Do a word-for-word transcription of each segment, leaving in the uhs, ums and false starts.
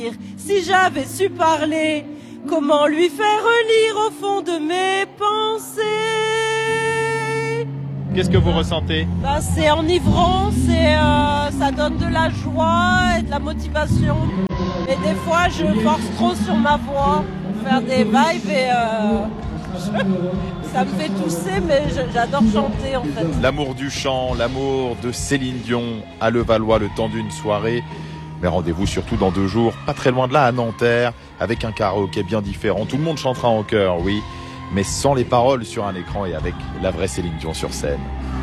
Si j'avais su parler, comment lui faire lire au fond de mes pensées? Qu'est-ce que vous ressentez? Bah, c'est enivrant, c'est, euh, ça donne de la joie et de la motivation. Et des fois, je force trop sur ma voix pour faire des vibes et euh, ça me fait tousser, mais j'adore chanter en fait. L'amour du chant, l'amour de Céline Dion à Levallois le temps d'une soirée. Mais rendez-vous surtout dans deux jours, pas très loin de là, à Nanterre, avec un karaoké bien différent. Tout le monde chantera en chœur, oui, mais sans les paroles sur un écran et avec la vraie Céline Dion sur scène.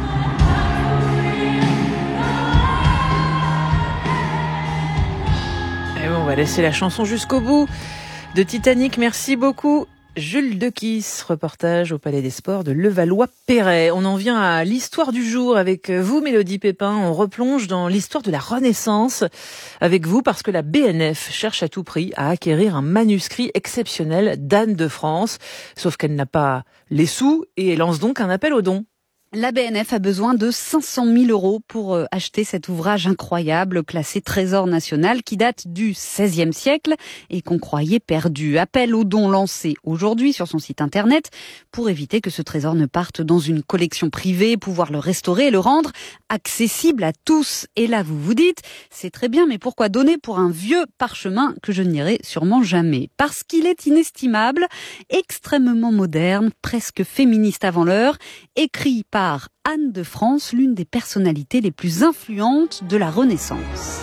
Et bon, on va laisser la chanson jusqu'au bout de Titanic. Merci beaucoup. Jules Dequisse, reportage au Palais des Sports de Levallois-Perret. On en vient à l'histoire du jour avec vous, Mélodie Pépin. On replonge dans l'histoire de la Renaissance avec vous parce que la B N F cherche à tout prix à acquérir un manuscrit exceptionnel d'Anne de France. Sauf qu'elle n'a pas les sous et elle lance donc un appel aux dons. La B N F a besoin de cinq cent mille euros pour acheter cet ouvrage incroyable classé Trésor national qui date du seizième siècle et qu'on croyait perdu. Appel aux dons lancé aujourd'hui sur son site internet pour éviter que ce trésor ne parte dans une collection privée, pouvoir le restaurer et le rendre accessible à tous. Et là, vous vous dites, c'est très bien, mais pourquoi donner pour un vieux parchemin que je n'irai sûrement jamais? Parce qu'il est inestimable, extrêmement moderne, presque féministe avant l'heure, écrit par par Anne de France, l'une des personnalités les plus influentes de la Renaissance.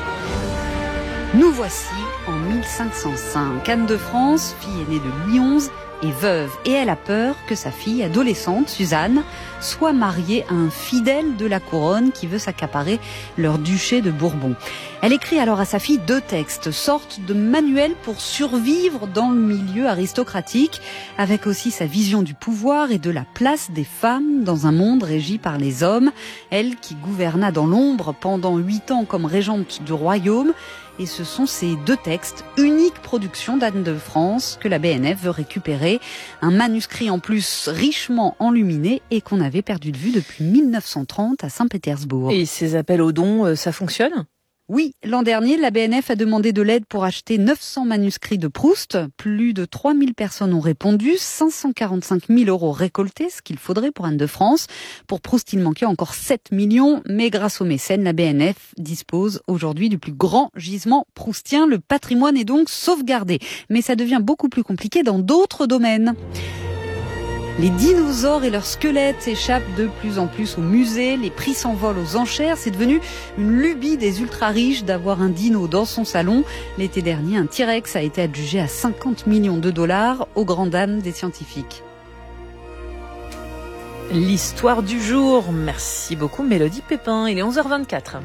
Nous voici en mille cinq cent cinq. Anne de France, fille aînée de Louis onze, est veuve et elle a peur que sa fille adolescente, Suzanne, soit mariée à un fidèle de la couronne qui veut s'accaparer leur duché de Bourbon. Elle écrit alors à sa fille deux textes, sorte de manuel pour survivre dans le milieu aristocratique, avec aussi sa vision du pouvoir et de la place des femmes dans un monde régi par les hommes. Elle qui gouverna dans l'ombre pendant huit ans comme régente du royaume. Et ce sont ces deux textes, unique production d'Anne de France, que la B N F veut récupérer. Un manuscrit en plus richement enluminé et qu'on avait perdu de vue depuis mille neuf cent trente à Saint-Pétersbourg. Et ces appels aux dons, ça fonctionne ? Oui, l'an dernier, la B N F a demandé de l'aide pour acheter neuf cents manuscrits de Proust. Plus de trois mille personnes ont répondu, cinq cent quarante-cinq mille euros récoltés, ce qu'il faudrait pour Anne de France. Pour Proust, il manquait encore sept millions, mais grâce aux mécènes, la B N F dispose aujourd'hui du plus grand gisement proustien. Le patrimoine est donc sauvegardé. Mais ça devient beaucoup plus compliqué dans d'autres domaines. Les dinosaures et leurs squelettes échappent de plus en plus au musée. Les prix s'envolent aux enchères. C'est devenu une lubie des ultra-riches d'avoir un dino dans son salon. L'été dernier, un T-Rex a été adjugé à cinquante millions de dollars aux grandes dames des scientifiques. L'histoire du jour. Merci beaucoup, Mélodie Pépin. Il est onze heures vingt-quatre.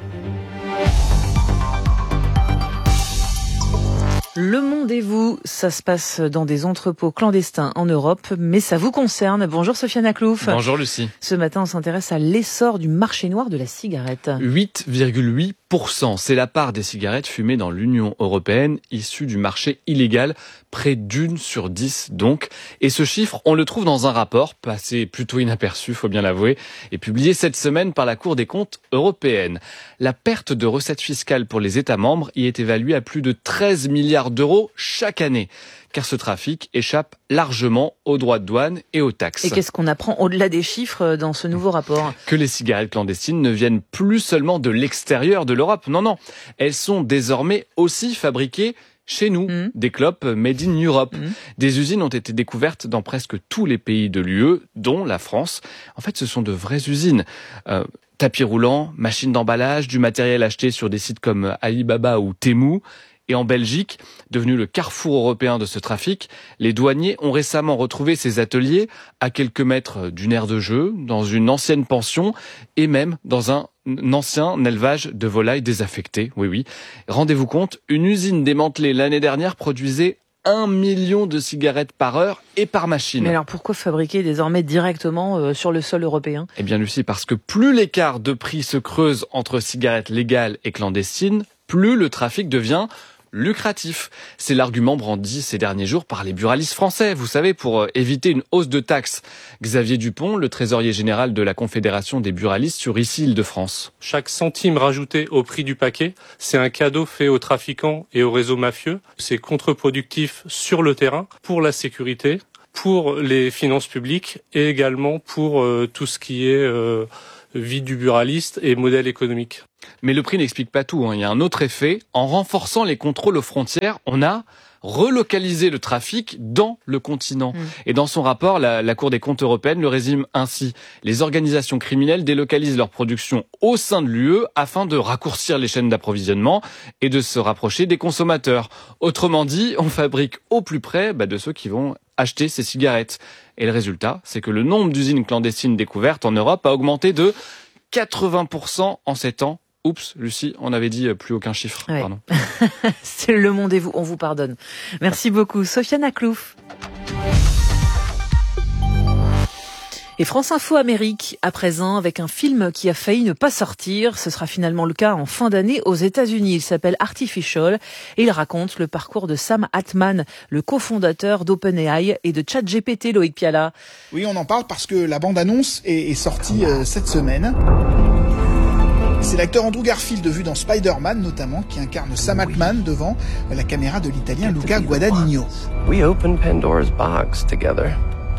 Le Monde et vous, ça se passe dans des entrepôts clandestins en Europe, mais ça vous concerne. Bonjour Sofiane Aklouf. Bonjour Lucie. Ce matin, on s'intéresse à l'essor du marché noir de la cigarette. huit virgule huit pour cent, c'est la part des cigarettes fumées dans l'Union européenne, issue du marché illégal, près d'une sur dix donc. Et ce chiffre, on le trouve dans un rapport, passé plutôt inaperçu, faut bien l'avouer, et publié cette semaine par la Cour des comptes européenne. La perte de recettes fiscales pour les États membres y est évaluée à plus de treize milliards d'euros chaque année, car ce trafic échappe largement aux droits de douane et aux taxes. Et qu'est-ce qu'on apprend au-delà des chiffres dans ce nouveau rapport ? Que les cigarettes clandestines ne viennent plus seulement de l'extérieur de l'Europe, non, non. Elles sont désormais aussi fabriquées chez nous, mmh. des clopes made in Europe. Mmh. Des usines ont été découvertes dans presque tous les pays de l'U E, dont la France. En fait, ce sont de vraies usines. Euh, tapis roulants, machines d'emballage, du matériel acheté sur des sites comme Alibaba ou Temu. Et en Belgique, devenu le carrefour européen de ce trafic, les douaniers ont récemment retrouvé ces ateliers à quelques mètres d'une aire de jeu, dans une ancienne pension et même dans un ancien élevage de volailles désaffectées. Oui, oui. Rendez-vous compte, une usine démantelée l'année dernière produisait un million de cigarettes par heure et par machine. Mais alors pourquoi fabriquer désormais directement euh, sur le sol européen ? Eh bien Lucie, parce que plus l'écart de prix se creuse entre cigarettes légales et clandestines, plus le trafic devient lucratif. C'est l'argument brandi ces derniers jours par les buralistes français, vous savez, pour éviter une hausse de taxes. Xavier Dupont, le trésorier général de la Confédération des buralistes sur ici Île-de-France. Chaque centime rajouté au prix du paquet, c'est un cadeau fait aux trafiquants et aux réseaux mafieux. C'est contre-productif sur le terrain pour la sécurité, pour les finances publiques et également pour euh, tout ce qui est euh, vie du buraliste et modèle économique. Mais le prix n'explique pas tout, hein. Il y a un autre effet. En renforçant les contrôles aux frontières, on a relocalisé le trafic dans le continent. Mmh. Et dans son rapport, la, la Cour des comptes européenne le résume ainsi. Les organisations criminelles délocalisent leur production au sein de l'U E afin de raccourcir les chaînes d'approvisionnement et de se rapprocher des consommateurs. Autrement dit, on fabrique au plus près bah, de ceux qui vont acheter ces cigarettes. Et le résultat, c'est que le nombre d'usines clandestines découvertes en Europe a augmenté de quatre-vingts pour cent en sept ans. Oups, Lucie, on avait dit plus aucun chiffre. Ouais. Pardon. C'est le monde et vous, on vous pardonne. Merci beaucoup. Sofiane Aklouf. Et France Info Amérique, à présent, avec un film qui a failli ne pas sortir. Ce sera finalement le cas en fin d'année aux États-Unis. Il s'appelle Artificial et il raconte le parcours de Sam Altman, le cofondateur d'OpenAI et de ChatGPT, Loïc Piala. Oui, on en parle parce que la bande-annonce est, est sortie euh, cette semaine. C'est l'acteur Andrew Garfield, vu dans Spider-Man notamment, qui incarne Sam Altman devant la caméra de l'italien Luca Guadagnino. We open Pandora's box together.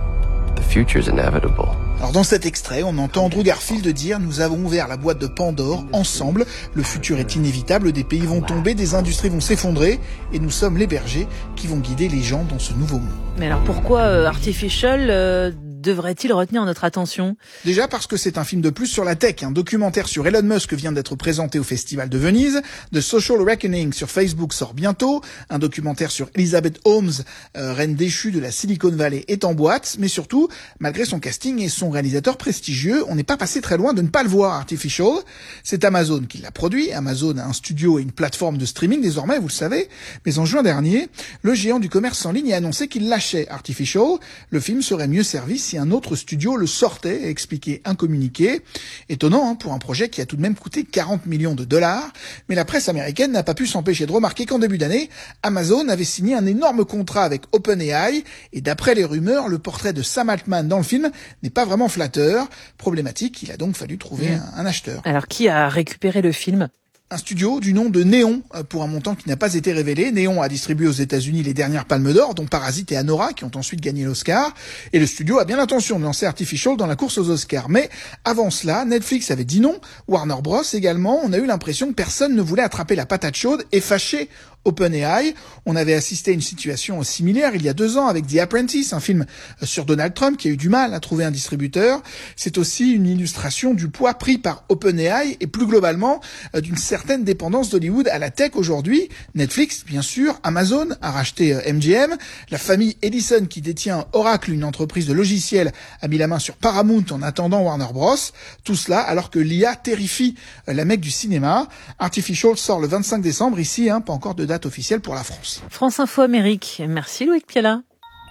The future's inevitable. Alors dans cet extrait, on entend Andrew Garfield dire « Nous avons ouvert la boîte de Pandore, ensemble, le futur est inévitable, des pays vont tomber, des industries vont s'effondrer, et nous sommes les bergers qui vont guider les gens dans ce nouveau monde. » Mais alors pourquoi euh, Artificial euh, devrait-il retenir notre attention ? Déjà parce que c'est un film de plus sur la tech. Un documentaire sur Elon Musk vient d'être présenté au Festival de Venise. The Social Reckoning sur Facebook sort bientôt. Un documentaire sur Elizabeth Holmes, euh, reine déchue de la Silicon Valley, est en boîte. Mais surtout, malgré son casting et son réalisateur prestigieux, on n'est pas passé très loin de ne pas le voir, Artificial. C'est Amazon qui l'a produit. Amazon a un studio et une plateforme de streaming désormais, vous le savez. Mais en juin dernier, le géant du commerce en ligne a annoncé qu'il lâchait Artificial. Le film serait mieux servi si un autre studio le sortait, a expliqué un communiqué. Étonnant hein, pour un projet qui a tout de même coûté quarante millions de dollars. Mais la presse américaine n'a pas pu s'empêcher de remarquer qu'en début d'année, Amazon avait signé un énorme contrat avec OpenAI. Et d'après les rumeurs, le portrait de Sam Altman dans le film n'est pas vraiment flatteur. Problématique, il a donc fallu trouver un, un acheteur. Alors qui a récupéré le film ? Un studio du nom de Néon, pour un montant qui n'a pas été révélé. Néon a distribué aux États-Unis les dernières Palmes d'Or, dont Parasite et Anora, qui ont ensuite gagné l'Oscar. Et le studio a bien l'intention de lancer Artificial dans la course aux Oscars. Mais avant cela, Netflix avait dit non, Warner Bros également. On a eu l'impression que personne ne voulait attraper la patate chaude et fâcher OpenAI. On avait assisté à une situation similaire il y a deux ans avec The Apprentice, un film sur Donald Trump qui a eu du mal à trouver un distributeur. C'est aussi une illustration du poids pris par OpenAI et plus globalement d'une certaine dépendance d'Hollywood à la tech aujourd'hui. Netflix, bien sûr, Amazon a racheté M G M, la famille Edison qui détient Oracle, une entreprise de logiciels, a mis la main sur Paramount en attendant Warner Bros. Tout cela alors que l'I A terrifie la mecque du cinéma. Artificial sort le vingt-cinq décembre ici, hein, pas encore de date officielle pour la France. France Info Amérique. Merci Loïc Piala.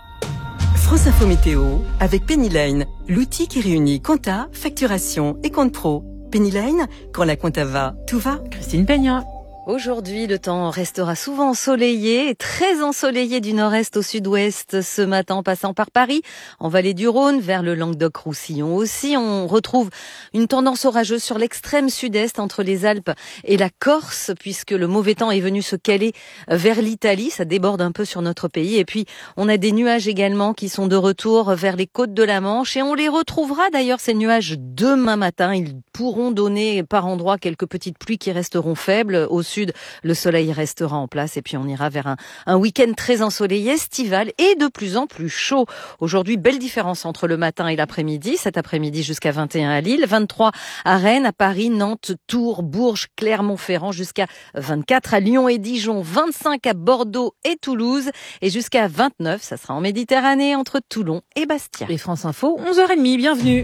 France Info Météo avec Pennyline, l'outil qui réunit compta, facturation et compte pro. Pennyline, quand la compta va, tout va. Christine Peña. Aujourd'hui, le temps restera souvent ensoleillé, très ensoleillé du nord-est au sud-ouest ce matin en passant par Paris, en vallée du Rhône, vers le Languedoc-Roussillon aussi. On retrouve une tendance orageuse sur l'extrême sud-est entre les Alpes et la Corse, puisque le mauvais temps est venu se caler vers l'Italie. Ça déborde un peu sur notre pays. Et puis, on a des nuages également qui sont de retour vers les côtes de la Manche. Et on les retrouvera d'ailleurs, ces nuages, demain matin. Ils pourront donner par endroits quelques petites pluies qui resteront faibles au sud. Le soleil restera en place et puis on ira vers un, un week-end très ensoleillé, estival et de plus en plus chaud. Aujourd'hui, belle différence entre le matin et l'après-midi. Cet après-midi jusqu'à vingt et un à Lille, vingt-trois à Rennes, à Paris, Nantes, Tours, Bourges, Clermont-Ferrand, jusqu'à vingt-quatre à Lyon et Dijon, vingt-cinq à Bordeaux et Toulouse et jusqu'à vingt-neuf, ça sera en Méditerranée entre Toulon et Bastia. Et France Info, onze heures trente, bienvenue.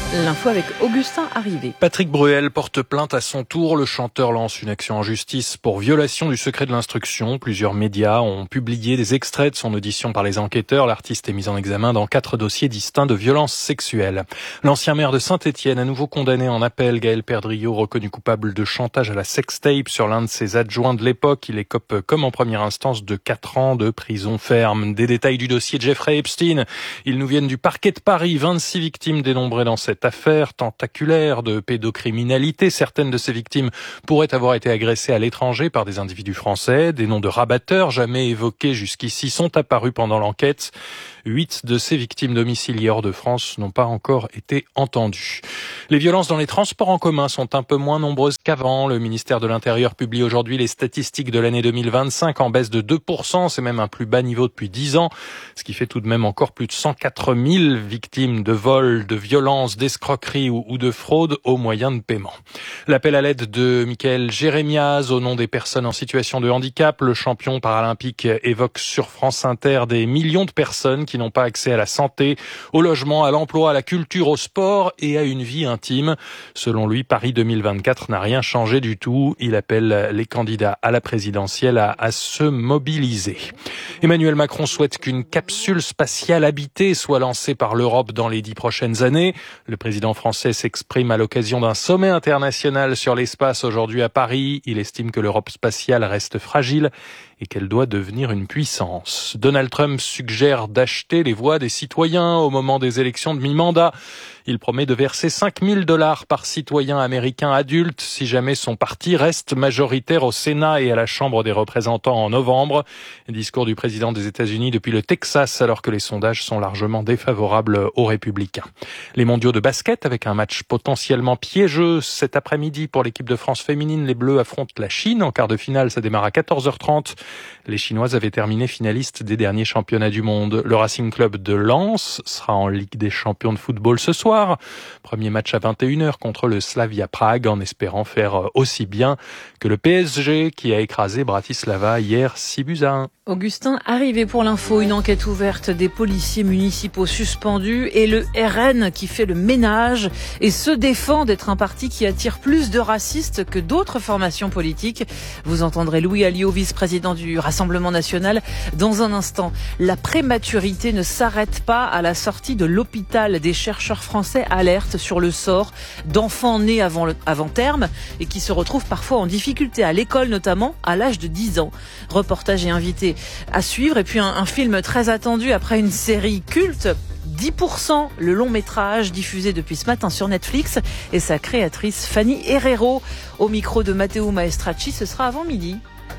L'info avec Augustin Arrivé. Patrick Bruel porte plainte à son tour. Le chanteur lance une action en justice pour violation du secret de l'instruction. Plusieurs médias ont publié des extraits de son audition par les enquêteurs. L'artiste est mis en examen dans quatre dossiers distincts de violences sexuelles. L'ancien maire de Saint-Étienne, à nouveau condamné en appel, Gaël Perdriau, reconnu coupable de chantage à la sextape sur l'un de ses adjoints de l'époque. Il écope, comme en première instance, de quatre ans de prison ferme. Des détails du dossier de Jeffrey Epstein. Ils nous viennent du parquet de Paris. vingt-six victimes dénombrées dans cette affaire tentaculaire de pédocriminalité. Certaines de ces victimes pourraient avoir été agressées à l'étranger par des individus français. Des noms de rabatteurs jamais évoqués jusqu'ici sont apparus pendant l'enquête. Huit de ces victimes domiciliées hors de France n'ont pas encore été entendues. Les violences dans les transports en commun sont un peu moins nombreuses qu'avant. Le ministère de l'Intérieur publie aujourd'hui les statistiques de l'année deux mille vingt-cinq en baisse de deux pour cent. C'est même un plus bas niveau depuis dix ans, ce qui fait tout de même encore plus de cent quatre mille victimes de vols, de violences, d'escroqueries ou de fraude aux moyens de paiement. L'appel à l'aide de Michael Jérémiaz au nom des personnes en situation de handicap. Le champion paralympique évoque sur France Inter des millions de personnes qui n'ont pas accès à la santé, au logement, à l'emploi, à la culture, au sport et à une vie intime. Selon lui, Paris deux mille vingt-quatre n'a rien changé du tout. Il appelle les candidats à la présidentielle à, à se mobiliser. Emmanuel Macron souhaite qu'une capsule spatiale habitée soit lancée par l'Europe dans les dix prochaines années. Le président français s'exprime à l'occasion d'un sommet international sur l'espace aujourd'hui à Paris. Il estime que l'Europe spatiale reste fragile et qu'elle doit devenir une puissance. Donald Trump suggère d'acheter les voix des citoyens au moment des élections de mi-mandat. Il promet de verser cinq mille dollars par citoyen américain adulte si jamais son parti reste majoritaire au Sénat et à la Chambre des représentants en novembre. Discours du président des États-Unis depuis le Texas alors que les sondages sont largement défavorables aux républicains. Les mondiaux de basket avec un match potentiellement piégeux cet après-midi pour l'équipe de France féminine. Les Bleus affrontent la Chine en quart de finale. Ça démarre à quatorze heures trente. Les Chinoises avaient terminé finalistes des derniers championnats du monde. Le Racing Club de Lens sera en Ligue des champions de football ce soir. Premier match à vingt et une heures contre le Slavia Prague en espérant faire aussi bien que le P S G qui a écrasé Bratislava hier six buts à un. Augustin Arrivé pour l'info, une enquête ouverte des policiers municipaux suspendus et le R N qui fait le ménage et se défend d'être un parti qui attire plus de racistes que d'autres formations politiques. Vous entendrez Louis Alliot, vice-président du Rassemblement national, dans un instant. La prématurité ne s'arrête pas à la sortie de l'hôpital. Des chercheurs français alertent sur le sort d'enfants nés avant, le, avant terme et qui se retrouvent parfois en difficulté à l'école, notamment à l'âge de dix ans. Reportage et invité à suivre. Et puis un, un film très attendu après une série culte, dix pour cent, le long métrage diffusé depuis ce matin sur Netflix et sa créatrice Fanny Herrero. Au micro de Matteo Maestracci, ce sera avant midi.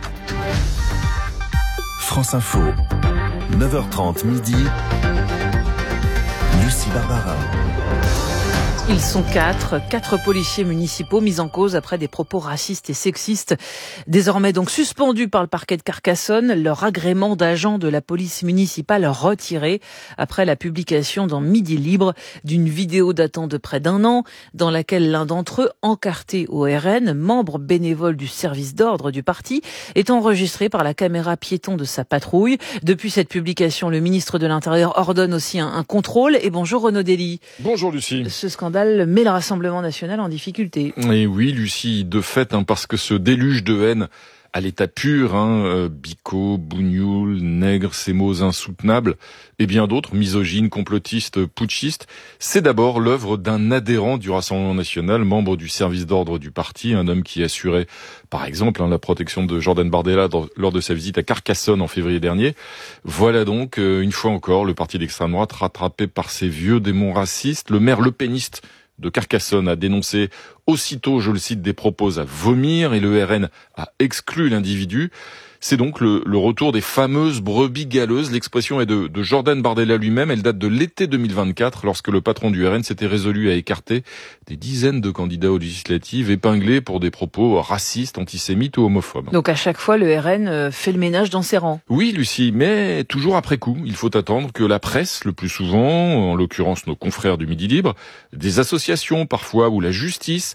France Info, neuf heures trente midi, Lucie Barbara. Ils sont quatre, quatre policiers municipaux mis en cause après des propos racistes et sexistes. Désormais donc suspendus par le parquet de Carcassonne, leur agrément d'agent de la police municipale retiré après la publication dans Midi Libre d'une vidéo datant de près d'un an dans laquelle l'un d'entre eux, encarté au R N, membre bénévole du service d'ordre du parti, est enregistré par la caméra piéton de sa patrouille. Depuis cette publication, le ministre de l'Intérieur ordonne aussi un, un contrôle. Et bonjour Renaud Dely. Bonjour Lucie. Ce scandale met le Rassemblement national en difficulté. Et oui, Lucie, de fait, hein, parce que ce déluge de haine à l'état pur, hein, euh, bico, bougnoul, nègre, ces mots insoutenables, et bien d'autres, misogynes, complotistes, putschistes, c'est d'abord l'œuvre d'un adhérent du Rassemblement national, membre du service d'ordre du parti, un homme qui assurait, par exemple, hein, la protection de Jordan Bardella dans, lors de sa visite à Carcassonne en février dernier. Voilà donc, euh, une fois encore, le parti d'extrême droite rattrapé par ses vieux démons racistes. Le maire lepéniste de Carcassonne a dénoncé aussitôt, je le cite, des propos à vomir et le R N a exclu l'individu. C'est donc le, le retour des fameuses brebis galeuses. L'expression est de, de Jordan Bardella lui-même. Elle date de l'été deux mille vingt-quatre, lorsque le patron du R N s'était résolu à écarter des dizaines de candidats aux législatives épinglés pour des propos racistes, antisémites ou homophobes. Donc à chaque fois, le R N fait le ménage dans ses rangs. Oui, Lucie, mais toujours après coup. Il faut attendre que la presse, le plus souvent, en l'occurrence nos confrères du Midi Libre, des associations parfois ou la justice,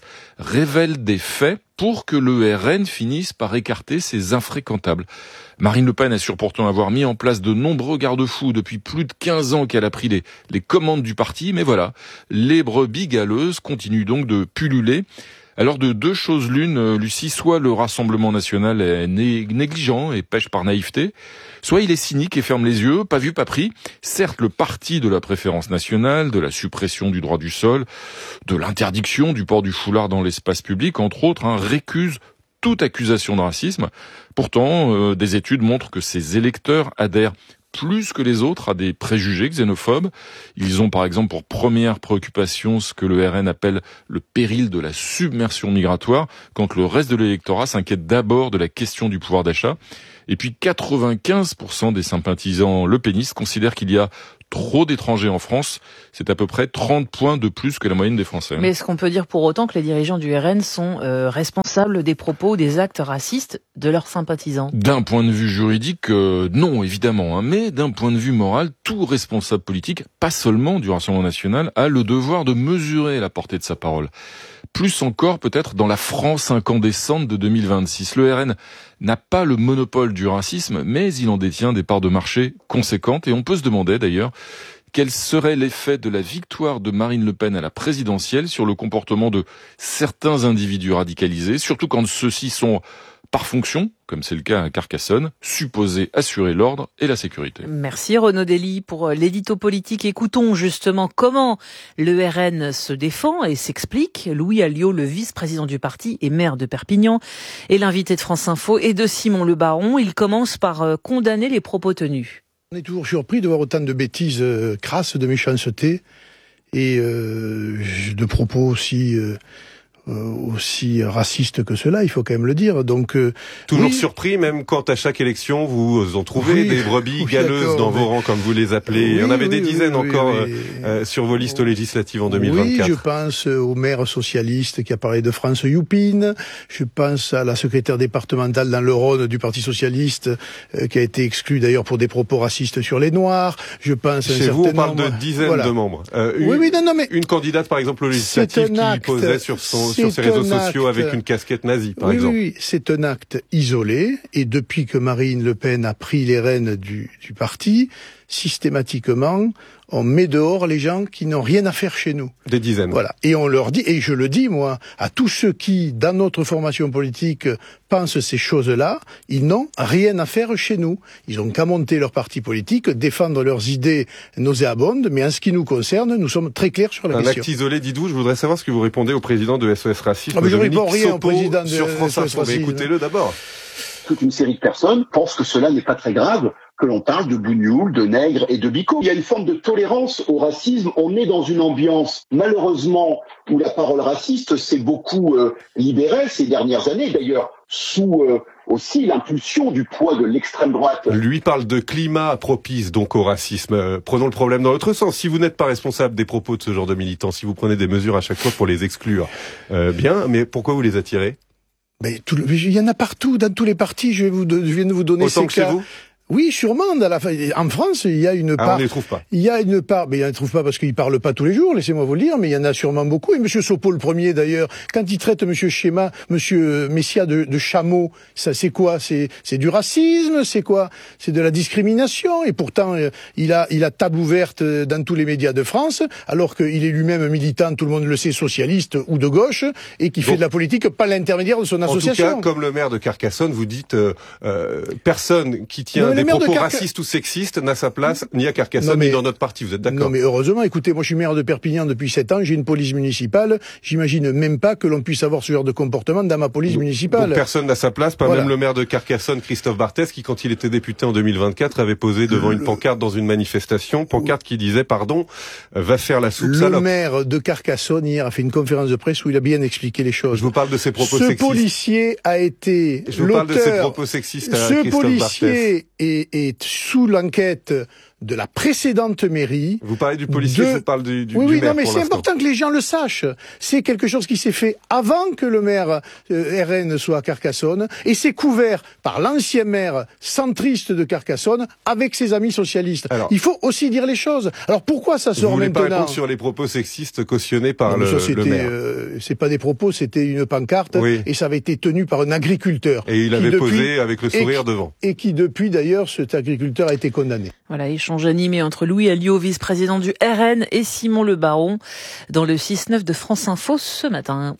révèlent des faits pour que le R N finisse par écarter ces infréquentables. Marine Le Pen assure pourtant avoir mis en place de nombreux garde-fous depuis plus de quinze ans qu'elle a pris les, les commandes du parti, mais voilà, les brebis galeuses continuent donc de pulluler. Alors de deux choses l'une, Lucie, soit le Rassemblement national est négligent et pêche par naïveté, soit il est cynique et ferme les yeux, pas vu, pas pris. Certes, le parti de la préférence nationale, de la suppression du droit du sol, de l'interdiction du port du foulard dans l'espace public, entre autres, hein, récuse toute accusation de racisme. Pourtant, euh, des études montrent que ces électeurs adhèrent plus que les autres à des préjugés xénophobes. Ils ont par exemple pour première préoccupation ce que le R N appelle le péril de la submersion migratoire, quand le reste de l'électorat s'inquiète d'abord de la question du pouvoir d'achat. Et puis quatre-vingt-quinze pour cent des sympathisants lepénistes considèrent qu'il y a trop d'étrangers en France. C'est à peu près trente points de plus que la moyenne des Français. Mais est-ce qu'on peut dire pour autant que les dirigeants du R N sont euh, responsables des propos ou des actes racistes de leurs sympathisants ? D'un point de vue juridique, euh, non, évidemment. Hein, mais d'un point de vue moral, tout responsable politique, pas seulement du Rassemblement national, a le devoir de mesurer la portée de sa parole. Plus encore peut-être dans la France incandescente de deux mille vingt-six. Le R N n'a pas le monopole du racisme, mais il en détient des parts de marché conséquentes. Et on peut se demander d'ailleurs quel serait l'effet de la victoire de Marine Le Pen à la présidentielle sur le comportement de certains individus radicalisés, surtout quand ceux-ci sont par fonction, comme c'est le cas à Carcassonne, supposés assurer l'ordre et la sécurité. Merci Renaud Dely pour l'édito politique. Écoutons justement comment le R N se défend et s'explique. Louis Alliot, le vice-président du parti et maire de Perpignan, est l'invité de France Info et de Simon Le Baron. Il commence par condamner les propos tenus. On est toujours surpris de voir autant de bêtises euh, crasses, de méchanceté et euh, de propos aussi... Euh Euh, aussi raciste que cela, il faut quand même le dire. Donc euh, toujours oui. surpris, même quand à chaque élection vous en trouvez oui, des brebis oui, galeuses dans mais... vos rangs, comme vous les appelez. Oui, Il y en avait oui, des dizaines oui, encore oui, euh, oui. sur vos listes législatives en deux mille vingt-quatre. Oui, je pense au maire socialiste qui a parlé de France Youpine. Je pense à la secrétaire départementale dans le Rhône du Parti socialiste euh, qui a été exclue d'ailleurs pour des propos racistes sur les Noirs. Je pense. Chez à un vous, on certain parle nombre... de dizaines voilà. de membres. Euh, une, oui, oui, non, non, mais une candidate, par exemple, aux législatives qui acte, posait sur son sur ses réseaux acte, sociaux avec une casquette nazie, par oui, exemple. Oui, oui, c'est un acte isolé, et depuis que Marine Le Pen a pris les rênes du, du parti, systématiquement, on met dehors les gens qui n'ont rien à faire chez nous. Des dizaines. Voilà. Et on leur dit, et je le dis, moi, à tous ceux qui, dans notre formation politique, pensent ces choses-là, ils n'ont rien à faire chez nous. Ils ont qu'à monter leur parti politique, défendre leurs idées nauséabondes, mais en ce qui nous concerne, nous sommes très clairs sur la Un question. Un acte isolé, dites-vous, je voudrais savoir ce que vous répondez au président de S O S Racisme. Ah, mais je Dominique réponds rien au Sopo, président de sur France Info. Mais écoutez-le d'abord. Toute une série de personnes pensent que cela n'est pas très grave, que l'on parle de bougnoul, de nègre et de bico. Il y a une forme de tolérance au racisme. On est dans une ambiance, malheureusement, où la parole raciste s'est beaucoup euh, libérée ces dernières années, d'ailleurs, sous euh, aussi l'impulsion du poids de l'extrême droite. Lui parle de climat propice donc au racisme. Euh, prenons le problème dans l'autre sens. Si vous n'êtes pas responsable des propos de ce genre de militants, si vous prenez des mesures à chaque fois pour les exclure, euh, bien, mais pourquoi vous les attirez ? Mais tout le, il y en a partout, dans tous les partis. Je, vais vous, je viens de vous donner Autant ces que cas. Chez vous ? Oui, sûrement. Dans la, en France, il y a une part. Ah, on ne les trouve pas. Il y a une part, mais il ne les trouve pas parce qu'ils parlent pas tous les jours. Laissez-moi vous le dire, mais il y en a sûrement beaucoup. Et Monsieur Sopo, le premier d'ailleurs, quand il traite Monsieur Schéma, Monsieur Messia de, de chameau, ça c'est quoi ? C'est, c'est du racisme, c'est quoi ? C'est de la discrimination. Et pourtant, il a, il a table ouverte dans tous les médias de France, alors qu'il est lui-même militant, tout le monde le sait, socialiste ou de gauche, et qui fait Donc, de la politique pas l'intermédiaire de son association. En tout cas, comme le maire de Carcassonne, vous dites, euh, euh, personne qui tient des propos Carca... racistes ou sexistes n'a sa place ni à Carcassonne non, mais... ni dans notre parti, vous êtes d'accord ? Non mais heureusement, écoutez, moi je suis maire de Perpignan depuis sept ans, j'ai une police municipale, j'imagine même pas que l'on puisse avoir ce genre de comportement dans ma police donc, municipale. Donc personne n'a sa place, pas voilà. Même le maire de Carcassonne, Christophe Barthès, qui quand il était député en deux mille vingt-quatre avait posé devant le... une pancarte dans une manifestation, pancarte qui disait, pardon, va faire la soupe le salope. Le maire de Carcassonne hier a fait une conférence de presse où il a bien expliqué les choses. Je vous parle de ses propos ce sexistes. Ce policier a été Je vous l'auteur... parle de ses propos sexistes à Ce Christophe policier Barthès. est, est sous l'enquête de la précédente mairie. Vous parlez du policier, de... je parle du, du, oui, du oui, maire. Non, mais pour c'est l'instant. important que les gens le sachent. C'est quelque chose qui s'est fait avant que le maire euh, R N soit à Carcassonne, et c'est couvert par l'ancien maire centriste de Carcassonne avec ses amis socialistes. Alors, il faut aussi dire les choses. Alors pourquoi ça sort vous voulez maintenant? Pas répondre sur les propos sexistes cautionnés par non, le, ça, le maire. Euh, c'est pas des propos, c'était une pancarte, oui. et ça avait été tenu par un agriculteur. Et il avait depuis, posé avec le sourire et qui, devant. Et qui depuis d'ailleurs, cet agriculteur a été condamné. Voilà, échange animé entre Louis Alliot, vice-président du R N, et Simon Le Baron dans le six neuf de France Info ce matin.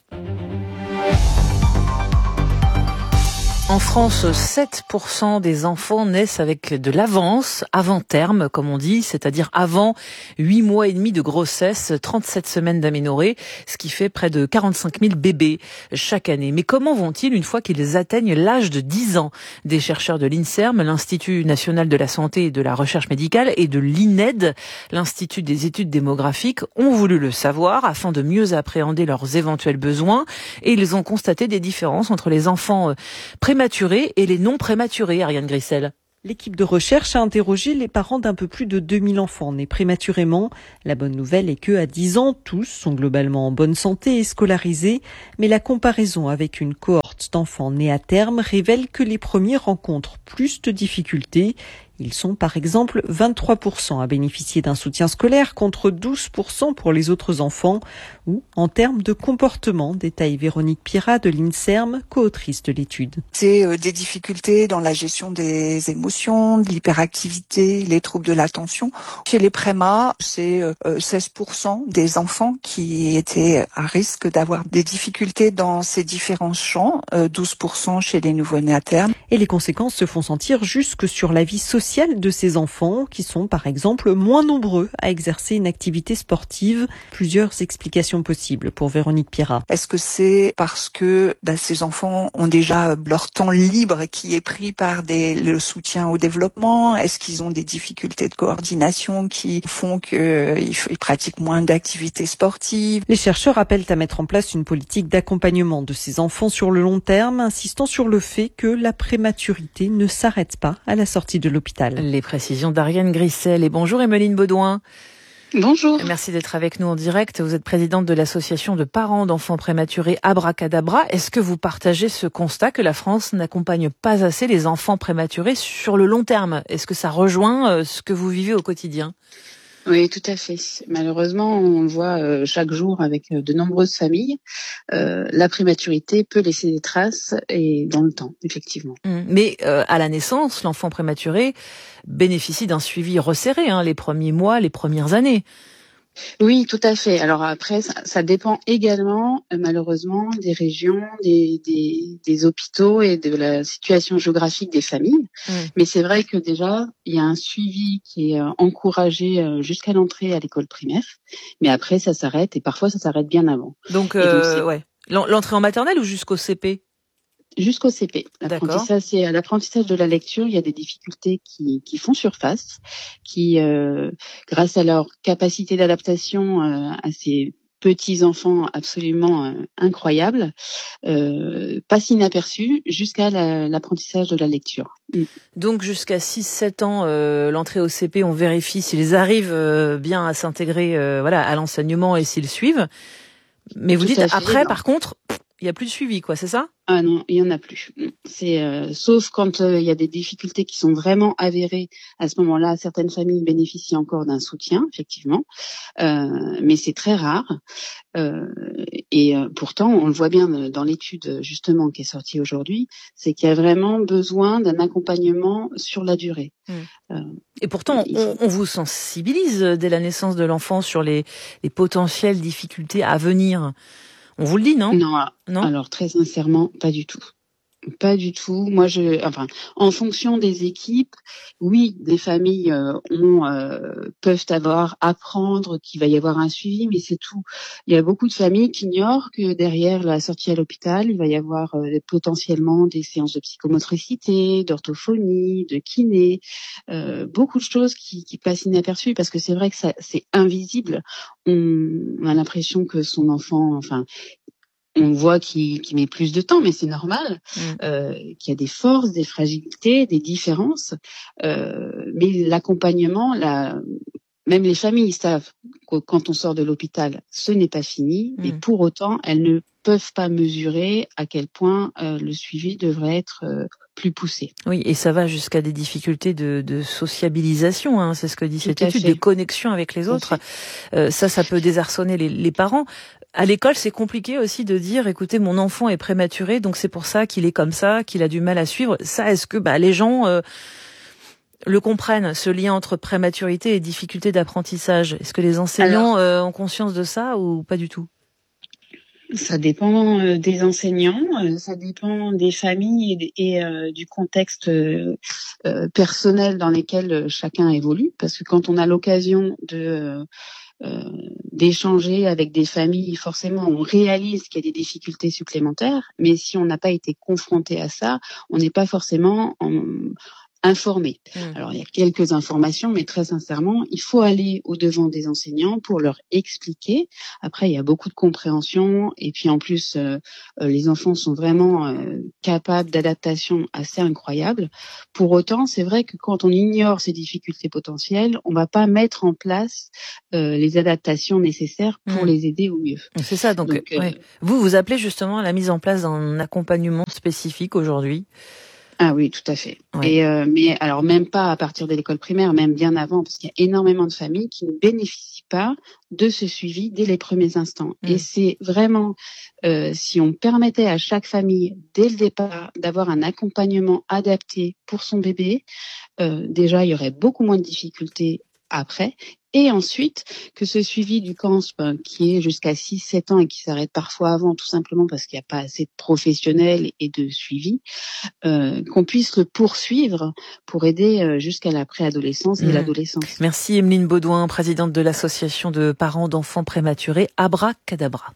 En France, sept pour cent des enfants naissent avec de l'avance, avant terme, comme on dit, c'est-à-dire avant huit mois et demi de grossesse, trente-sept semaines d'aménorrhée, ce qui fait près de quarante-cinq mille bébés chaque année. Mais comment vont-ils une fois qu'ils atteignent l'âge de dix ans? Des chercheurs de l'INSERM, l'Institut national de la santé et de la recherche médicale, et de l'I N E D, l'Institut des études démographiques, ont voulu le savoir afin de mieux appréhender leurs éventuels besoins, et ils ont constaté des différences entre les enfants prématurés prématurés et les non prématurés, Ariane Grissel. L'équipe de recherche a interrogé les parents d'un peu plus de deux mille enfants nés prématurément. La bonne nouvelle est que, à dix ans, tous sont globalement en bonne santé et scolarisés. Mais la comparaison avec une cohorte d'enfants nés à terme révèle que les premiers rencontrent plus de difficultés. Ils sont par exemple vingt-trois pour cent à bénéficier d'un soutien scolaire contre douze pour cent pour les autres enfants. Ou en termes de comportement, détaille Véronique Pirat de l'INSERM, co-autrice de l'étude. C'est des difficultés dans la gestion des émotions, de l'hyperactivité, les troubles de l'attention. Chez les prémas, c'est seize pour cent des enfants qui étaient à risque d'avoir des difficultés dans ces différents champs, douze pour cent chez les nouveau-nés à terme. Et les conséquences se font sentir jusque sur la vie sociale de ces enfants qui sont par exemple moins nombreux à exercer une activité sportive. Plusieurs explications possibles pour Véronique Pirat. Est-ce que c'est parce que bah, ces enfants ont déjà leur temps libre qui est pris par des, le soutien au développement? Est-ce qu'ils ont des difficultés de coordination qui font qu'ils ils pratiquent moins d'activités sportives? Les chercheurs appellent à mettre en place une politique d'accompagnement de ces enfants sur le long terme, insistant sur le fait que la prématurité ne s'arrête pas à la sortie de l'hôpital. Les précisions d'Ariane Grissel. Et bonjour Emeline Baudouin. Bonjour. Merci d'être avec nous en direct. Vous êtes présidente de l'association de parents d'enfants prématurés Abracadabra. Est-ce que vous partagez ce constat que la France n'accompagne pas assez les enfants prématurés sur le long terme? Est-ce que ça rejoint ce que vous vivez au quotidien? Oui, tout à fait. Malheureusement, on le voit euh, chaque jour avec euh, de nombreuses familles. Euh, la prématurité peut laisser des traces et dans le temps, effectivement. Mais euh, à la naissance, l'enfant prématuré bénéficie d'un suivi resserré, hein, les premiers mois, les premières années. Oui, tout à fait. Alors après, ça, ça dépend également, euh, malheureusement, des régions, des, des, des hôpitaux et de la situation géographique des familles. Mmh. Mais c'est vrai que déjà, il y a un suivi qui est euh, encouragé euh, jusqu'à l'entrée à l'école primaire. Mais après, ça s'arrête et parfois, ça s'arrête bien avant. Donc, euh, donc ouais, l'entrée en maternelle ou jusqu'au C P? Jusqu'au C P. L'apprentissage, c'est l'apprentissage de la lecture. Il y a des difficultés qui, qui font surface, qui, euh, grâce à leur capacité d'adaptation euh, à ces petits enfants absolument euh, incroyables, euh, passent inaperçus jusqu'à la, l'apprentissage de la lecture. Mm. Donc jusqu'à six sept ans, euh, l'entrée au C P, on vérifie s'ils arrivent euh, bien à s'intégrer, euh, voilà, à l'enseignement et s'ils suivent. Mais vous Tout dites après, non. Par contre, il n'y a plus de suivi, quoi, c'est ça? Ah non, il y en a plus. C'est euh, sauf quand il euh, y a des difficultés qui sont vraiment avérées. À ce moment-là, certaines familles bénéficient encore d'un soutien, effectivement, euh, mais c'est très rare. Euh, et euh, pourtant, on le voit bien dans l'étude justement qui est sortie aujourd'hui, c'est qu'il y a vraiment besoin d'un accompagnement sur la durée. Mmh. Euh, et pourtant, on, on vous sensibilise dès la naissance de l'enfant sur les, les potentielles difficultés à venir. On vous le dit, non? Non, non. Alors très sincèrement, pas du tout. Pas du tout. Moi, je, enfin, en fonction des équipes, oui, des familles euh, ont, euh, peuvent avoir apprendre qu'il va y avoir un suivi, mais c'est tout. Il y a beaucoup de familles qui ignorent que derrière la sortie à l'hôpital, il va y avoir euh, potentiellement des séances de psychomotricité, d'orthophonie, de kiné, euh, beaucoup de choses qui, qui passent inaperçues parce que c'est vrai que ça, c'est invisible. On, on a l'impression que son enfant, enfin. On voit qu'il, qu'il met plus de temps, mais c'est normal, mmh. euh, qu'il y a des forces, des fragilités, des différences. Euh, mais l'accompagnement, la, même les familles savent que quand on sort de l'hôpital, ce n'est pas fini, mmh. et pour autant, elles ne peuvent pas mesurer à quel point euh, le suivi devrait être euh, plus poussé. Oui, et ça va jusqu'à des difficultés de, de sociabilisation, hein, c'est ce que dit cette étude, de connexion avec les autres. Euh, ça, ça peut désarçonner les, les parents. À l'école, c'est compliqué aussi de dire, écoutez, mon enfant est prématuré, donc c'est pour ça qu'il est comme ça, qu'il a du mal à suivre. Ça, est-ce que bah, les gens euh, le comprennent, ce lien entre prématurité et difficulté d'apprentissage? Est-ce que les enseignants Alors, euh, ont conscience de ça ou pas du tout? Ça dépend euh, des enseignants, euh, ça dépend des familles et, et euh, du contexte euh, euh, personnel dans lequel euh, chacun évolue. Parce que quand on a l'occasion de euh, d'échanger avec des familles, forcément, on réalise qu'il y a des difficultés supplémentaires. Mais si on n'a pas été confronté à ça, on n'est pas forcément en, informés. Mmh. Alors, il y a quelques informations, mais très sincèrement, il faut aller au-devant des enseignants pour leur expliquer. Après, il y a beaucoup de compréhension et puis en plus, euh, euh, les enfants sont vraiment euh, capables d'adaptation assez incroyable. Pour autant, c'est vrai que quand on ignore ces difficultés potentielles, on va pas mettre en place euh, les adaptations nécessaires pour mmh. les aider au mieux. C'est ça. Donc, donc euh, ouais. vous, vous appelez justement à la mise en place d'un accompagnement spécifique aujourd'hui? Ah oui, tout à fait. Ouais. Et euh, mais alors même pas à partir de l'école primaire, même bien avant, parce qu'il y a énormément de familles qui ne bénéficient pas de ce suivi dès les premiers instants. Mmh. Et c'est vraiment, euh, si on permettait à chaque famille, dès le départ, d'avoir un accompagnement adapté pour son bébé, euh, déjà, il y aurait beaucoup moins de difficultés après. Et ensuite, que ce suivi du C A N S P, qui est jusqu'à six sept ans et qui s'arrête parfois avant, tout simplement parce qu'il n'y a pas assez de professionnels et de suivi, euh, qu'on puisse le poursuivre pour aider euh, jusqu'à la préadolescence et mmh. l'adolescence. Merci Emeline Baudouin, présidente de l'association de parents d'enfants prématurés Abracadabra.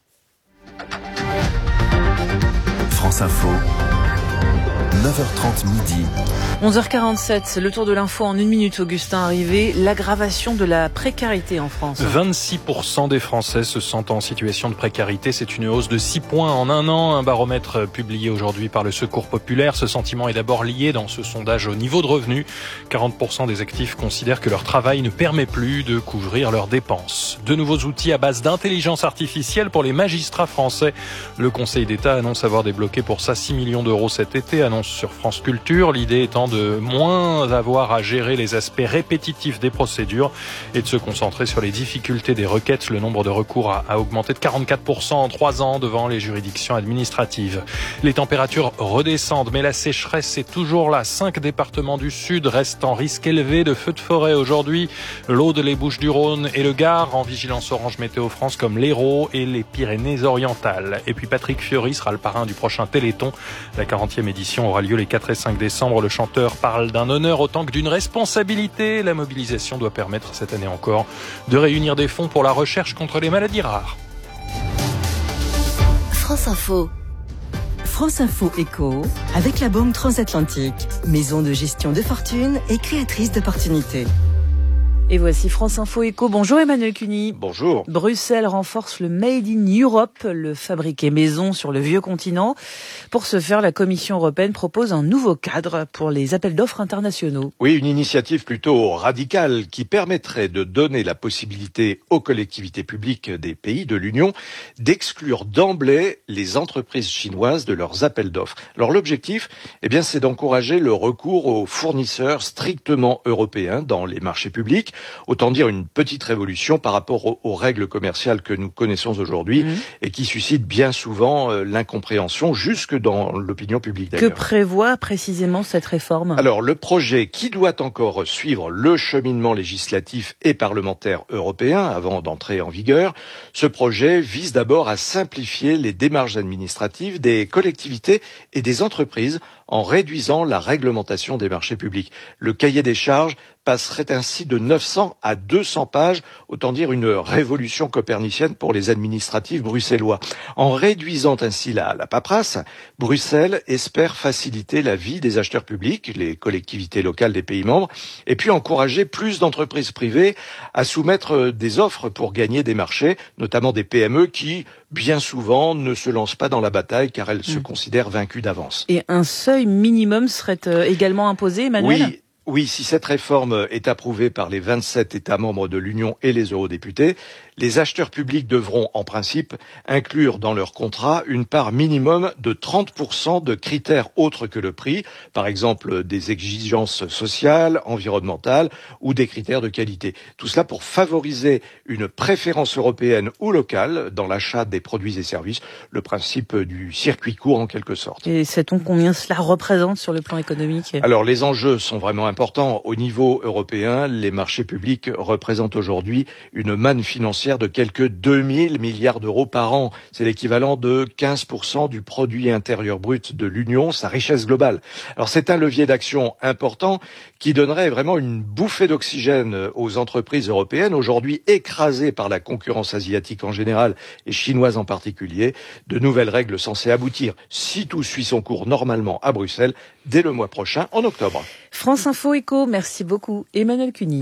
France Info, neuf heures trente midi. onze heures quarante-sept, le tour de l'info en une minute, Augustin Arrivé. L'aggravation de la précarité en France. vingt-six pour cent des Français se sentent en situation de précarité. C'est une hausse de six points en un an. Un baromètre publié aujourd'hui par le Secours populaire. Ce sentiment est d'abord lié dans ce sondage au niveau de revenu. quarante pour cent des actifs considèrent que leur travail ne permet plus de couvrir leurs dépenses. De nouveaux outils à base d'intelligence artificielle pour les magistrats français. Le Conseil d'État annonce avoir débloqué pour ça six millions d'euros cet été, annonce sur France Culture. L'idée étant de moins avoir à gérer les aspects répétitifs des procédures et de se concentrer sur les difficultés des requêtes. Le nombre de recours a, a augmenté de quarante-quatre pour cent en trois ans devant les juridictions administratives. Les températures redescendent, mais la sécheresse est toujours là. Cinq départements du Sud restent en risque élevé de feux de forêt aujourd'hui. L'Aude, les Bouches-du-Rhône et le Gard en vigilance orange météo France comme l'Hérault et les Pyrénées-Orientales. Et puis Patrick Fiori sera le parrain du prochain Téléthon. La quarantième édition aura lieu les quatre et cinq décembre. Le chanteur parle d'un honneur autant que d'une responsabilité. La mobilisation doit permettre cette année encore de réunir des fonds pour la recherche contre les maladies rares. France Info. France Info Éco, avec la Banque Transatlantique, maison de gestion de fortune et créatrice d'opportunités. Et voici France Info Éco. Bonjour Emmanuel Cuny. Bonjour. Bruxelles renforce le Made in Europe, le fabriqué maison sur le vieux continent. Pour ce faire, la Commission européenne propose un nouveau cadre pour les appels d'offres internationaux. Oui, une initiative plutôt radicale qui permettrait de donner la possibilité aux collectivités publiques des pays de l'Union d'exclure d'emblée les entreprises chinoises de leurs appels d'offres. Alors l'objectif, eh bien, c'est d'encourager le recours aux fournisseurs strictement européens dans les marchés publics. Autant dire une petite révolution par rapport aux, aux règles commerciales que nous connaissons aujourd'hui mmh. et qui suscitent bien souvent euh, l'incompréhension jusque dans l'opinion publique d'ailleurs. Que prévoit précisément cette réforme ? Alors le projet qui doit encore suivre le cheminement législatif et parlementaire européen avant d'entrer en vigueur, ce projet vise d'abord à simplifier les démarches administratives des collectivités et des entreprises en réduisant la réglementation des marchés publics. Le cahier des charges passerait ainsi de neuf cents à deux cents pages, autant dire une révolution copernicienne pour les administratifs bruxellois. En réduisant ainsi la, la paperasse, Bruxelles espère faciliter la vie des acheteurs publics, les collectivités locales des pays membres, et puis encourager plus d'entreprises privées à soumettre des offres pour gagner des marchés, notamment des P M E qui, bien souvent, ne se lancent pas dans la bataille car elles mmh. se considèrent vaincues d'avance. Et un seuil minimum serait également imposé, Emmanuel ? Oui. Oui, si cette réforme est approuvée par les vingt-sept États membres de l'Union et les eurodéputés, les acheteurs publics devront, en principe, inclure dans leur contrat une part minimum de trente pour cent de critères autres que le prix, par exemple des exigences sociales, environnementales ou des critères de qualité. Tout cela pour favoriser une préférence européenne ou locale dans l'achat des produits et services, le principe du circuit court en quelque sorte. Et sait-on combien cela représente sur le plan économique ? Alors les enjeux sont vraiment importants. Au niveau européen, les marchés publics représentent aujourd'hui une manne financière de quelques deux mille milliards d'euros par an. C'est l'équivalent de quinze pour cent du produit intérieur brut de l'Union, sa richesse globale. Alors c'est un levier d'action important qui donnerait vraiment une bouffée d'oxygène aux entreprises européennes, aujourd'hui écrasées par la concurrence asiatique en général et chinoise en particulier. De nouvelles règles censées aboutir, si tout suit son cours normalement à Bruxelles, dès le mois prochain, en octobre. France Info Éco, merci beaucoup. Emmanuel Cuny.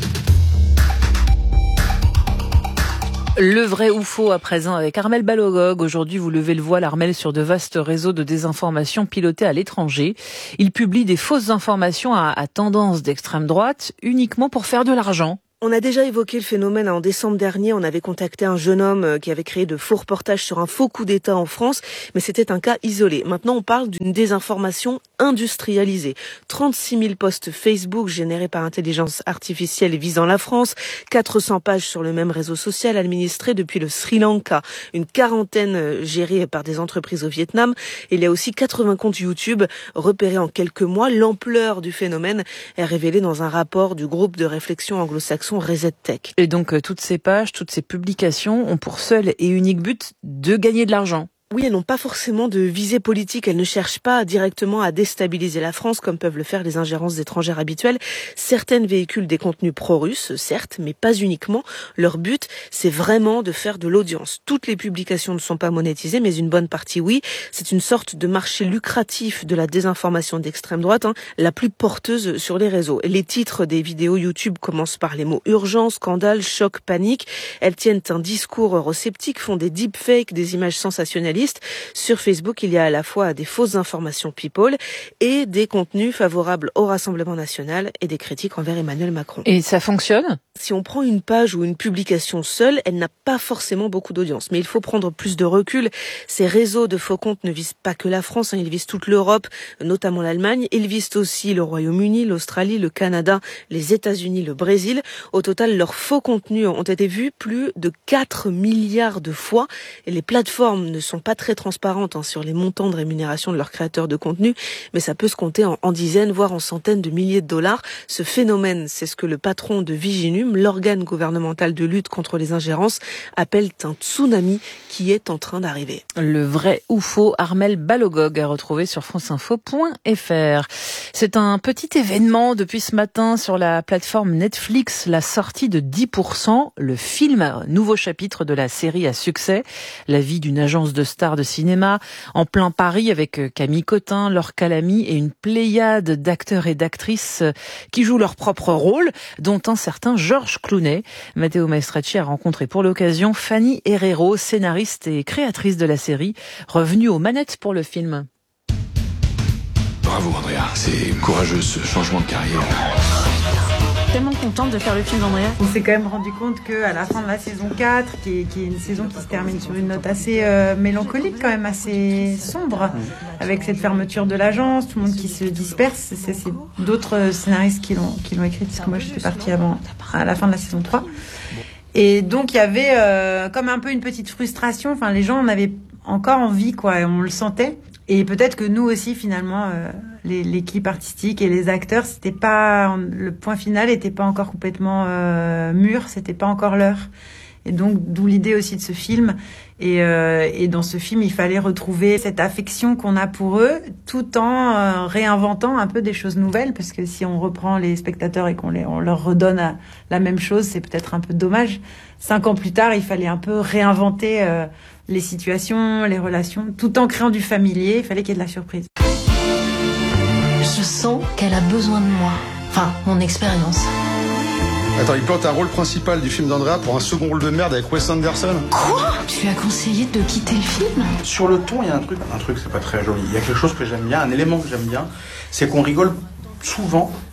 Le vrai ou faux à présent avec Armel Balogog. Aujourd'hui, vous levez le voile, Armel, sur de vastes réseaux de désinformation pilotés à l'étranger. Il publie des fausses informations à, à tendance d'extrême droite uniquement pour faire de l'argent. On a déjà évoqué le phénomène en décembre dernier. On avait contacté un jeune homme qui avait créé de faux reportages sur un faux coup d'État en France, mais c'était un cas isolé. Maintenant, on parle d'une désinformation industrialisée. trente-six mille posts Facebook générés par intelligence artificielle visant la France, quatre cents pages sur le même réseau social administré depuis le Sri Lanka, une quarantaine gérée par des entreprises au Vietnam. Il y a aussi quatre-vingts comptes YouTube repérés en quelques mois. L'ampleur du phénomène est révélée dans un rapport du groupe de réflexion anglo-saxon Reset Tech. Et donc, euh, toutes ces pages, toutes ces publications ont pour seul et unique but de gagner de l'argent. Oui, elles n'ont pas forcément de visée politique. Elles ne cherchent pas directement à déstabiliser la France comme peuvent le faire les ingérences étrangères habituelles. Certaines véhiculent des contenus pro-russes, certes, mais pas uniquement. Leur but, c'est vraiment de faire de l'audience. Toutes les publications ne sont pas monétisées, mais une bonne partie, oui. C'est une sorte de marché lucratif de la désinformation d'extrême droite, hein, la plus porteuse sur les réseaux. Les titres des vidéos YouTube commencent par les mots urgence, scandale, choc, panique. Elles tiennent un discours eurosceptique, font des deepfakes, des images sensationnalistes. Sur Facebook, il y a à la fois des fausses informations people et des contenus favorables au Rassemblement national et des critiques envers Emmanuel Macron. Et ça fonctionne ? Si on prend une page ou une publication seule, elle n'a pas forcément beaucoup d'audience. Mais il faut prendre plus de recul. Ces réseaux de faux comptes ne visent pas que la France, hein, ils visent toute l'Europe, notamment l'Allemagne. Ils visent aussi le Royaume-Uni, l'Australie, le Canada, les États-Unis, le Brésil. Au total, leurs faux contenus ont été vus plus de quatre milliards de fois. Et les plateformes ne sont pas très transparentes hein, sur les montants de rémunération de leurs créateurs de contenu, mais ça peut se compter en, en dizaines, voire en centaines de milliers de dollars. Ce phénomène, c'est ce que le patron de Viginum, l'organe gouvernemental de lutte contre les ingérences, appelle un tsunami qui est en train d'arriver. Le vrai ou faux, Armel Balogog à retrouver sur franceinfo point f r. C'est un petit événement depuis ce matin sur la plateforme Netflix, la sortie de dix pour cent, le film, nouveau chapitre de la série à succès, la vie d'une agence de stars de cinéma, en plein Paris avec Camille Cotin, Laure Calamy et une pléiade d'acteurs et d'actrices qui jouent leur propre rôle, dont un certain Georges Clooney. Matteo Maestrecci a rencontré pour l'occasion Fanny Herrero, scénariste et créatrice de la série, revenue aux manettes pour le film. Bravo Andrea, c'est courageux ce changement de carrière. Tellement contente de faire le film d'Andrea. On s'est quand même rendu compte qu'à la fin de la saison quatre, qui est, qui est une saison qui se termine sur une note assez euh, mélancolique, quand même assez sombre, avec cette fermeture de l'agence, tout le monde qui se disperse. C'est, c'est d'autres scénaristes qui l'ont, qui l'ont écrit, parce que moi j'étais partie avant, à la fin de la saison trois. Et donc il y avait euh, comme un peu une petite frustration. Enfin, les gens en avaient encore envie, quoi, et on le sentait. Et peut-être que nous aussi, finalement, euh, les, l'équipe artistique et les acteurs, c'était pas, le point final était pas encore complètement euh, mûr, c'était pas encore l'heure. Et donc, d'où l'idée aussi de ce film. Et, euh, et dans ce film, il fallait retrouver cette affection qu'on a pour eux, tout en euh, réinventant un peu des choses nouvelles, parce que si on reprend les spectateurs et qu'on les, on leur redonne à, la même chose, c'est peut-être un peu dommage. Cinq ans plus tard, il fallait un peu réinventer euh, les situations, les relations, tout en créant du familier. Il fallait qu'il y ait de la surprise. Je sens qu'elle a besoin de moi. Enfin, mon expérience. Attends, il plante un rôle principal du film d'Andrea pour un second rôle de merde avec Wes Anderson. Quoi ? Tu lui as conseillé de quitter le film ? Sur le ton, il y a un truc, un truc, c'est pas très joli. Il y a quelque chose que j'aime bien, un élément que j'aime bien, c'est qu'on rigole souvent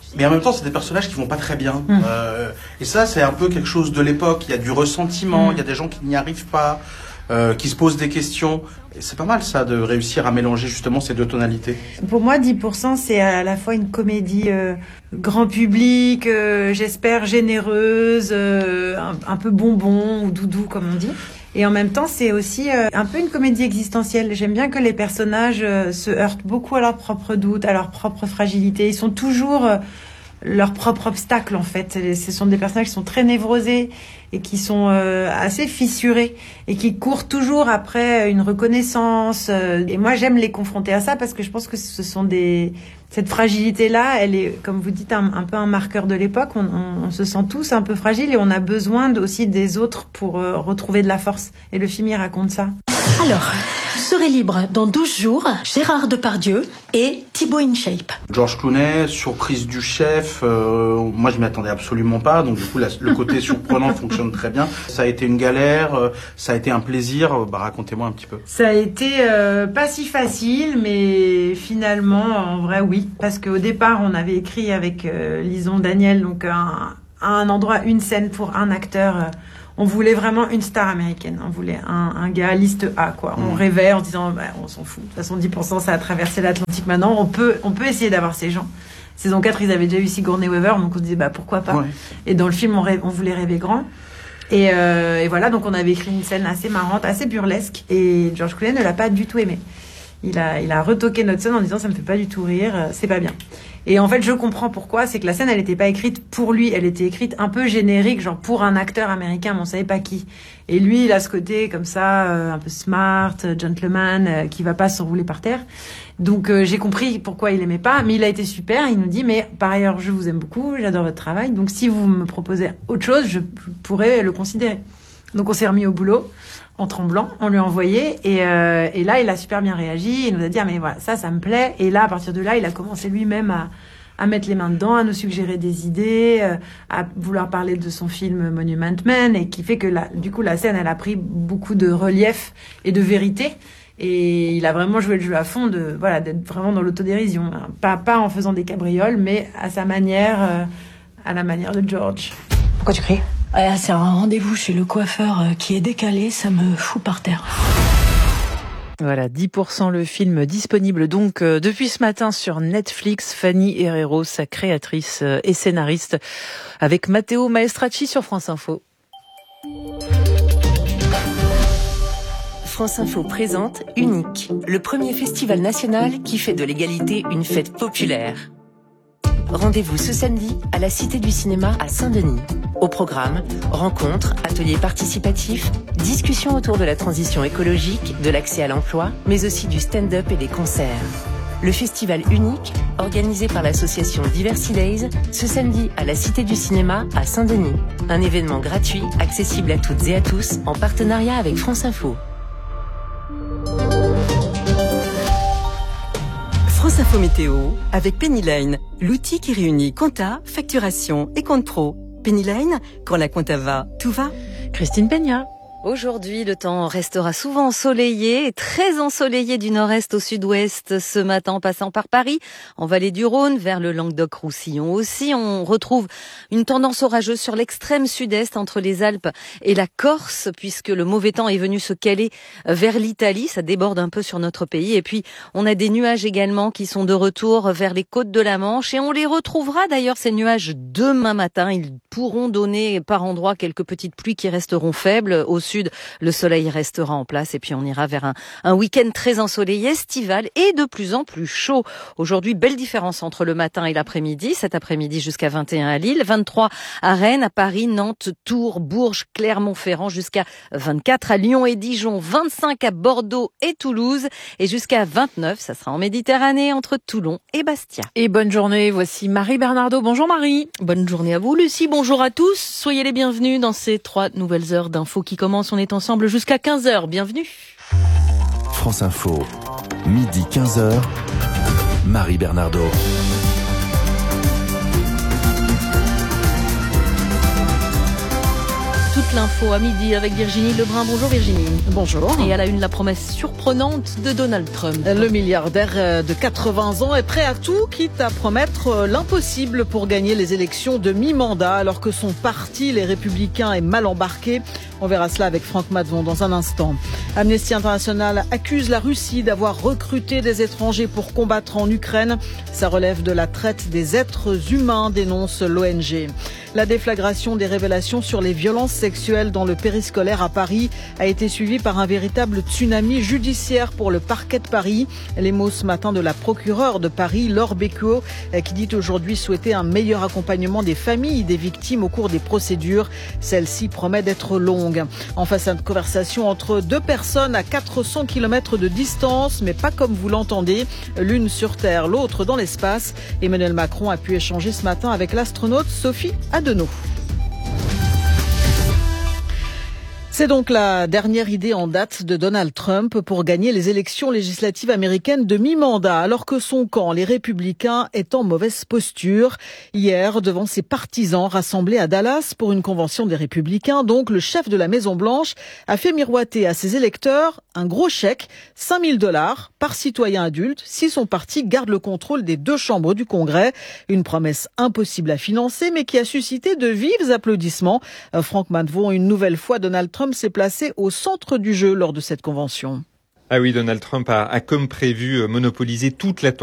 Mais en même temps, c'est des personnages qui vont pas très bien. Mmh. Euh, et ça, c'est un peu quelque chose de l'époque. Il y a du ressentiment, mmh. il y a des gens qui n'y arrivent pas, euh, qui se posent des questions. Et c'est pas mal, ça, de réussir à mélanger justement ces deux tonalités. Pour moi, dix pour cent, c'est à la fois une comédie euh, grand public, euh, j'espère généreuse, euh, un, un peu bonbon ou doudou, comme on dit. Et en même temps, c'est aussi euh, un peu une comédie existentielle. J'aime bien que les personnages euh, se heurtent beaucoup à leurs propres doutes, à leurs propres fragilités. Ils sont toujours euh, leurs propres obstacles, en fait. Ce sont des personnages qui sont très névrosés et qui sont euh, assez fissurés et qui courent toujours après une reconnaissance. Euh, et moi, j'aime les confronter à ça parce que je pense que ce sont des... Cette fragilité-là, elle est, comme vous dites, un, un peu un marqueur de l'époque. On, on, on se sent tous un peu fragiles et on a besoin de, aussi des autres pour euh, retrouver de la force. Et le film, il raconte ça. Alors, vous serez libre dans douze jours, Gérard Depardieu et Thibaut InShape. George Clooney, surprise du chef. Euh, moi, je m'y attendais absolument pas. Donc, du coup, la, le côté surprenant fonctionne très bien. Ça a été une galère, euh, ça a été un plaisir. Bah, racontez-moi un petit peu. Ça a été euh, pas si facile, mais finalement, en vrai, oui. Parce qu'au départ, on avait écrit avec euh, Lison Daniel, donc un, un endroit, une scène pour un acteur. Euh, On voulait vraiment une star américaine. On voulait un, un gars liste A, quoi. On mmh. rêvait en se disant, bah, on s'en fout. De toute façon, dix pour cent, ça a traversé l'Atlantique maintenant. On peut, on peut essayer d'avoir ces gens. Saison quatre, ils avaient déjà eu Sigourney Weaver, donc on se disait, bah, pourquoi pas. Ouais. Et dans le film, on, rêve, on voulait rêver grand. Et, euh, et voilà, donc on avait écrit une scène assez marrante, assez burlesque. Et George Clooney ne l'a pas du tout aimé. Il a, il a retoqué notre scène en disant, ça me fait pas du tout rire, c'est pas bien. Et en fait, je comprends pourquoi. C'est que la scène, elle était pas écrite pour lui. Elle était écrite un peu générique, genre pour un acteur américain, mais on savait pas qui. Et lui, il a ce côté comme ça, euh, un peu smart, gentleman, euh, qui va pas s'enrouler par terre. Donc, euh, j'ai compris pourquoi il aimait pas. Mais il a été super. Il nous dit, mais par ailleurs, je vous aime beaucoup, j'adore votre travail. Donc, si vous me proposez autre chose, je pourrais le considérer. Donc, on s'est remis au boulot. En tremblant, on lui a envoyé et, euh, et là il a super bien réagi, il nous a dit ah mais voilà ça ça me plaît et là à partir de là il a commencé lui-même à, à mettre les mains dedans, à nous suggérer des idées, euh, à vouloir parler de son film Monument Men et qui fait que la, du coup la scène elle a pris beaucoup de relief et de vérité et il a vraiment joué le jeu à fond de voilà d'être vraiment dans l'autodérision, pas pas en faisant des cabrioles mais à sa manière, euh, à la manière de George. Pourquoi tu cries? Ouais, c'est un rendez-vous chez le coiffeur qui est décalé, ça me fout par terre. Voilà, dix pour cent le film disponible donc euh, depuis ce matin sur Netflix. Fanny Herrero, sa créatrice euh, et scénariste, avec Matteo Maestracci sur France Info. France Info présente Unique, le premier festival national qui fait de l'égalité une fête populaire. Rendez-vous ce samedi à la Cité du Cinéma à Saint-Denis. Au programme, rencontres, ateliers participatifs, discussions autour de la transition écologique, de l'accès à l'emploi, mais aussi du stand-up et des concerts. Le festival Unique, organisé par l'association Diversity Days, ce samedi à la Cité du Cinéma à Saint-Denis. Un événement gratuit, accessible à toutes et à tous, en partenariat avec France Info. France Info Météo avec Pennyline, l'outil qui réunit compta, facturation et compte pro. Pennyline, quand la compta va, tout va. Christine Peña. Aujourd'hui, le temps restera souvent ensoleillé, très ensoleillé du nord-est au sud-ouest ce matin en passant par Paris, en vallée du Rhône, vers le Languedoc-Roussillon aussi. On retrouve une tendance orageuse sur l'extrême sud-est entre les Alpes et la Corse, puisque le mauvais temps est venu se caler vers l'Italie. Ça déborde un peu sur notre pays. Et puis, on a des nuages également qui sont de retour vers les côtes de la Manche. Et on les retrouvera d'ailleurs, ces nuages, demain matin. Ils pourront donner par endroits quelques petites pluies qui resteront faibles. Au sud, le soleil restera en place et puis on ira vers un, un week-end très ensoleillé, estival et de plus en plus chaud. Aujourd'hui, belle différence entre le matin et l'après-midi. Cet après-midi jusqu'à vingt et un à Lille, vingt-trois à Rennes, à Paris, Nantes, Tours, Bourges, Clermont-Ferrand, jusqu'à vingt-quatre à Lyon et Dijon, vingt-cinq à Bordeaux et Toulouse et jusqu'à vingt-neuf, ça sera en Méditerranée entre Toulon et Bastia. Et bonne journée, voici Marie Bernardo. Bonjour Marie. Bonne journée à vous Lucie, bonjour à tous. Soyez les bienvenus dans ces trois nouvelles heures d'infos qui commencent. On est ensemble jusqu'à quinze heures. Bienvenue. France Info, midi quinze heures, Marie Bernardo. Toute toute l'info à midi avec Virginie Lebrun. Bonjour Virginie. Bonjour. Et à la une, la promesse surprenante de Donald Trump. Le milliardaire de quatre-vingts ans est prêt à tout, quitte à promettre l'impossible pour gagner les élections de mi-mandat, alors que son parti, les Républicains, est mal embarqué. On verra cela avec Franck Madvon dans un instant. Amnesty International accuse la Russie d'avoir recruté des étrangers pour combattre en Ukraine. Ça relève de la traite des êtres humains, dénonce l'O N G. La déflagration des révélations sur les violences sexuelles dans le périscolaire à Paris a été suivie par un véritable tsunami judiciaire pour le parquet de Paris. Les mots ce matin de la procureure de Paris, Laure Becquot, qui dit aujourd'hui souhaiter un meilleur accompagnement des familles des victimes au cours des procédures. Celle-ci promet d'être longue. En face à une conversation entre deux personnes à quatre cents kilomètres de distance, mais pas comme vous l'entendez, l'une sur Terre, l'autre dans l'espace. Emmanuel Macron a pu échanger ce matin avec l'astronaute Sophie Adenau. C'est donc la dernière idée en date de Donald Trump pour gagner les élections législatives américaines de mi-mandat, alors que son camp, les Républicains, est en mauvaise posture. Hier, devant ses partisans rassemblés à Dallas pour une convention des Républicains, donc le chef de la Maison-Blanche a fait miroiter à ses électeurs un gros chèque, cinq mille dollars par citoyen adulte, si son parti garde le contrôle des deux chambres du Congrès. Une promesse impossible à financer, mais qui a suscité de vifs applaudissements. Franck Madvon, une nouvelle fois, Donald Trump s'est placé au centre du jeu lors de cette convention. Ah oui, Donald Trump a, a comme prévu monopolisé toute l'attention